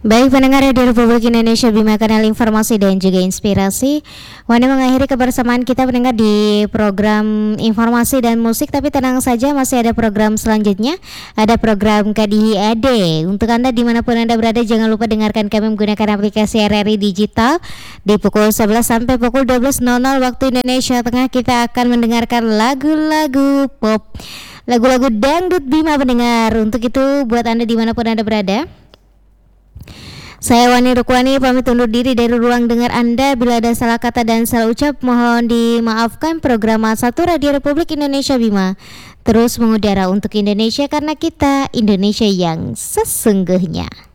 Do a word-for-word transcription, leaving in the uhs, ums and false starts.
Baik pendengar Radio Republik Indonesia Bima, kanal informasi dan juga inspirasi. Wani mengakhiri kebersamaan kita pendengar di program informasi dan musik, tapi tenang saja, masih ada program selanjutnya. Ada program K D I A D. Untuk Anda dimanapun Anda berada, jangan lupa dengarkan kami menggunakan aplikasi R R I Digital. Di pukul sebelas sampai pukul dua belas waktu Indonesia Tengah, kita akan mendengarkan lagu-lagu pop, lagu-lagu dangdut Bima pendengar. Untuk itu buat Anda dimanapun Anda berada, saya Wani Rukwani pamit undur diri dari ruang dengar Anda. Bila ada salah kata dan salah ucap, mohon dimaafkan. Program satu Radio Republik Indonesia Bima terus mengudara untuk Indonesia, karena kita Indonesia yang sesungguhnya.